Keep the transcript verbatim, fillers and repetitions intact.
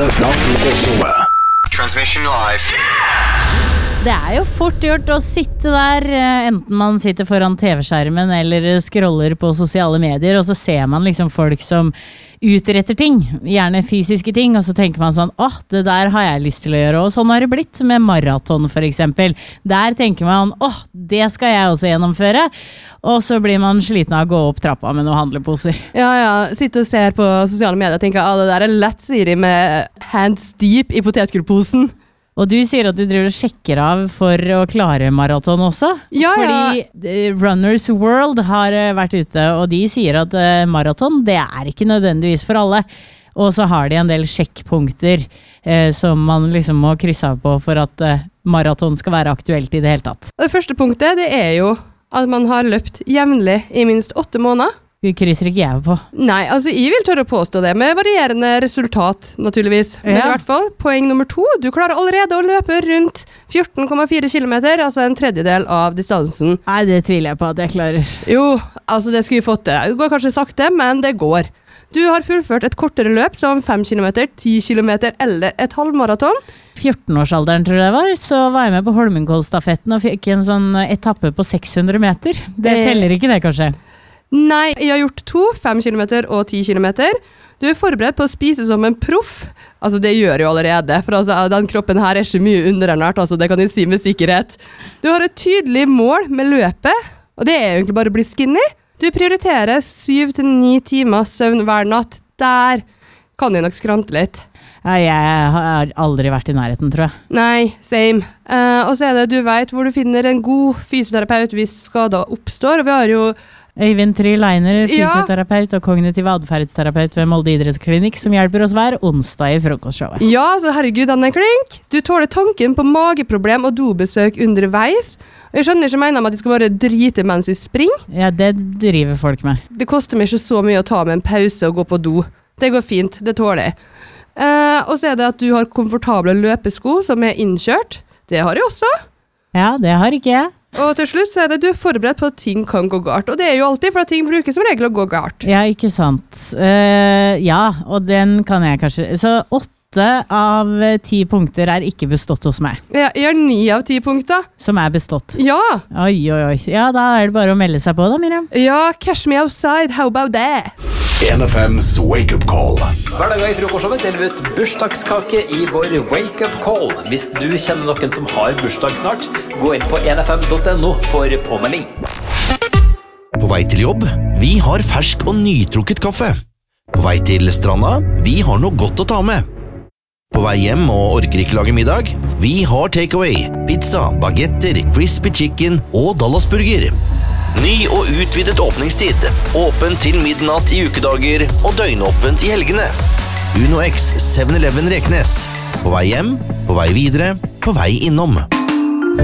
fra Frokostshowet. Transmission live. Det er jo fort gjort å sitte der, enten man sitter foran T V-skjermen eller scroller på sosiale medier, og så ser man liksom folk som utretter ting, gjerne fysiske ting, og så tenker man sånn, åh, det der har jeg lyst til å gjøre, og sånn har det blitt med maraton for eksempel. Der tenker man, åh, det skal jeg også gjennomføre, og så blir man sliten av å gå opp trappa med noen handleposer. Ja, ja, sitter og ser på sosiale medier og tenker, ah, det der er lett, sier de med hands deep i potetgullposen. Og du sier at du driver og sjekker av for å klare maraton også? Ja, ja. Fordi Runners World har vært ute, og de sier at maraton, det er ikke nødvendigvis for alle. Og så har de en del sjekkpunkter eh, som man liksom må krysse av på for at eh, maraton skal være aktuelt i det hele tatt. Det første punktet, det er jo at man har løpt jevnlig i minst åtte måneder. Det krysser ikke jeg på. Nei, altså jeg vil tørre å påstå det, med varierende resultat, naturligvis. Men Ja. i hvert fall, poeng nummer to, du klarer allerede å løpe rundt fjorten komma fire kilometer, altså en tredjedel av distansen. Nei, det tviler jeg på at jeg klarer. Jo, altså det skulle vi fått til. Det går kanskje sakte, men det går. Du har fullført et kortere løp som fem kilometer, ti kilometer eller et halvmaraton. fjorten-årsalderen tror jeg det var, så var jeg med på Holmenkollstafetten og fikk en sånn etappe på seks hundre meter. Det Det- teller ikke det, kanskje? Nei, jeg har gjort to, fem kilometer og ti kilometer. Du er forberedt på å spise som en proff. Altså, det gjør jeg jo allerede, for altså, den kroppen her er ikke mye underernært, altså, det kan jeg si med sikkerhet. Du har et tydelig mål med løpet, og det er egentlig bare å bli skinny. Du prioriterer syv til ni timer søvn hver natt. Der kan jeg nok skrante litt. Ja, jeg har aldri vært i nærheten, tror jeg. Nei, same. Eh, og så er det, du vet hvor du finner en god fysioterapeut hvis skader oppstår, og vi har jo Øyvind Tryleiner, Ja. fysioterapeut og kognitiv adferdsterapeut ved Molde idrettsklinikk, som hjelper oss hver onsdag i frokostshowet. Ja, så herregud, han er klink. Du tåler tanken på mageproblem og dobesøk underveis. Og jeg skjønner ikke mener om at de skal bare drite mens de springer. Ja, det driver folk med. Det koster meg ikke så mye å ta med en pause og gå på do. Det går fint, det tåler jeg. Eh, og så er det at du har komfortable løpesko som er innkjørt. Det har jeg også. Ja, det har ikke jeg. Og til slutt så er det du er forberedt på at ting kan gå galt. Og det er jo alltid, for at ting bruker som regel å gå galt. Ja, ikke sant. Eh, ja, og den kan jeg kanskje... Så åtte av ti punkter er ikke bestått hos meg. Jeg, jeg har ni av ti punkter. Som er bestått. Ja. Oi, oi, oi. Ja, da er det bare å melde seg på da, Miriam. Ja, cash me outside, how about that? en F M's Wake Up Call. Hver dag i frokostshowet deler vi ut bursdagskake i vår Wake Up Call. Hvis du kjenner noen som har bursdag snart, gå inn på en f m punktum n o for påmelding. På vei til jobb, vi har fersk og nytrukket kaffe. På vei til stranda, vi har noe godt å ta med. På vei hjem og orker ikke lage middag, vi har takeaway, pizza, bagetter, crispy chicken og Dallasburger. Ny og utvidet åpningstid, åpen til midnatt i ukedager og døgnåpent i helgene. Uno X syv eleven Reknes. På vei hjem, på vei videre, på vei innom.